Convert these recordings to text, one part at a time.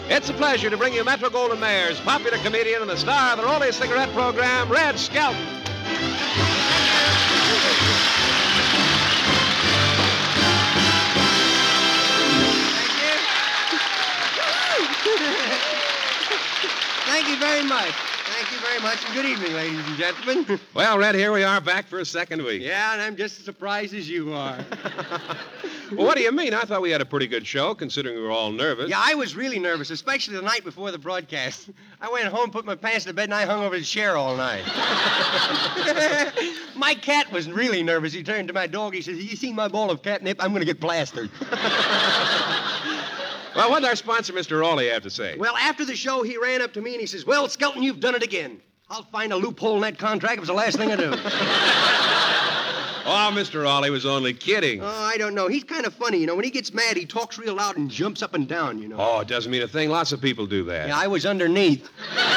It's a pleasure to bring you Metro-Goldwyn-Mayer's popular comedian and the star of the Rollie cigarette program, Red Skelton. Thank you very much. Thank you very much, and good evening, ladies and gentlemen. Well, Red, here we are back for a second week. Yeah, and I'm just as surprised as you are. Well, what do you mean? I thought we had a pretty good show, considering we were all nervous. Yeah, I was really nervous, especially the night before the broadcast. I went home, put my pants to bed, and I hung over the chair all night. My cat was really nervous. He turned to my dog. He says, "You seen my bowl of catnip? I'm going to get plastered." Well, what did our sponsor, Mr. Raleigh, have to say? Well, after the show, he ran up to me and he says, "Well, Skelton, you've done it again. I'll find a loophole in that contract. It was the last thing I do." Oh, Mr. Raleigh was only kidding. Oh, I don't know. He's kind of funny, you know. When he gets mad, he talks real loud and jumps up and down, you know. Oh, it doesn't mean a thing. Lots of people do that. Yeah, I was underneath.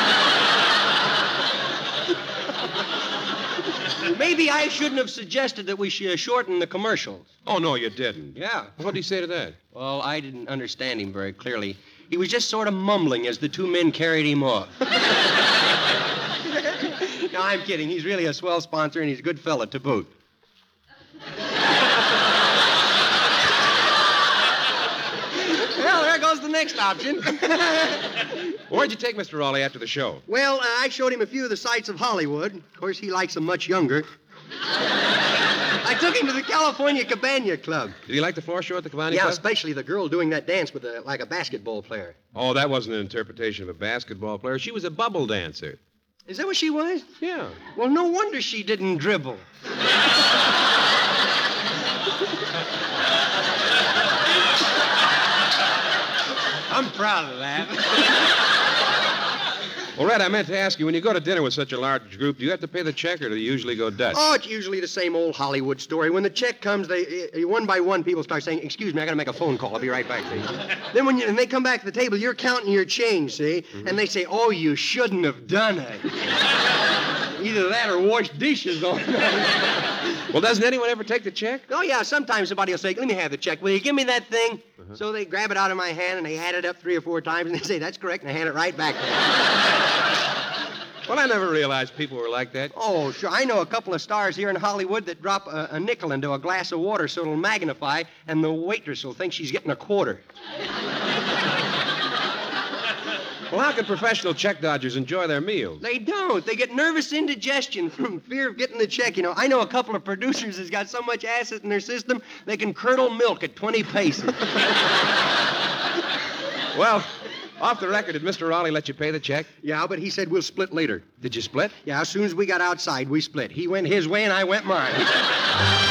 Maybe I shouldn't have suggested that we should shorten the commercials. Oh, no, you didn't. Yeah. What did he say to that? Well, I didn't understand him very clearly. He was just sort of mumbling as the two men carried him off. No, I'm kidding. He's really a swell sponsor, and he's a good fella to boot. Well, there goes the next option. Where'd you take Mr. Raleigh after the show? Well, I showed him a few of the sights of Hollywood. Of course, he likes them much younger. I took him to the California Cabana Club. Did he like the floor show at the Cabana Yeah, Club? especially the girl doing that dance with like a basketball player. Oh, that wasn't an interpretation of a basketball player. She was a bubble dancer. Is that what she was? Yeah. Well, no wonder she didn't dribble. I'm proud of that. Well, Red, I meant to ask you, when you go to dinner with such a large group, do you have to pay the check or do you usually go Dutch? Oh, it's usually the same old Hollywood story. When the check comes, they one by one, people start saying, "Excuse me, I got to make a phone call. I'll be right back, see?" Then when they come back to the table, you're counting your change, see? Mm-hmm. And they say, "Oh, you shouldn't have done it." Either that or wash dishes on Well, doesn't anyone ever take the check? Oh, yeah, sometimes somebody will say, "Let me have the check. Will you give me that thing?" Uh-huh. So they grab it out of my hand, and they hand it up 3 or 4 times, and they say, "That's correct," and I hand it right back to them. Well, I never realized people were like that. Oh, sure. I know a couple of stars here in Hollywood that drop a nickel into a glass of water so it'll magnify, and the waitress will think she's getting a quarter. Well, how can professional check dodgers enjoy their meals? They don't. They get nervous indigestion from fear of getting the check. You know, I know a couple of producers that's got so much acid in their system, they can curdle milk at 20 paces. Well, off the record, did Mr. Raleigh let you pay the check? Yeah, but he said we'll split later. Did you split? Yeah, as soon as we got outside, we split. He went his way and I went mine.